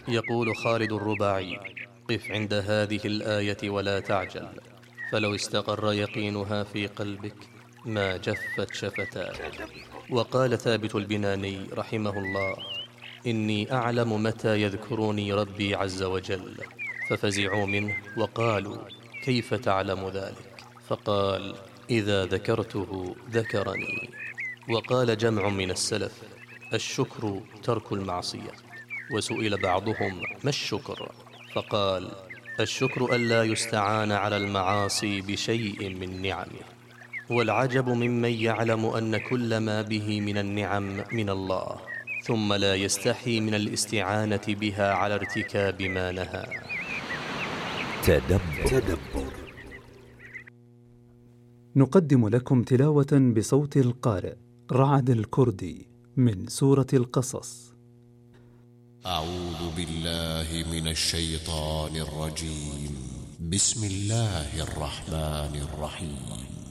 يقول خالد الرباعي: قف عند هذه الآية ولا تعجل، فلو استقر يقينها في قلبك ما جفت شفتاك. وقال ثابت البناني رحمه الله: إني أعلم متى يذكرني ربي عز وجل، ففزعوا منه وقالوا: كيف تعلم ذلك؟ فقال: إذا ذكرته ذكرني. وقال جمع من السلف: الشكر ترك المعصية. وسئل بعضهم: ما الشكر؟ فقال: الشكر ألا يستعان على المعاصي بشيء من نعمه. والعجب ممن يعلم أن كل ما به من النعم من الله، ثم لا يستحي من الاستعانة بها على ارتكاب ما نهى. تدبر. نقدم لكم تلاوة بصوت القارئ رعد الكردي من سورة القصص. أعوذ بالله من الشيطان الرجيم. بسم الله الرحمن الرحيم.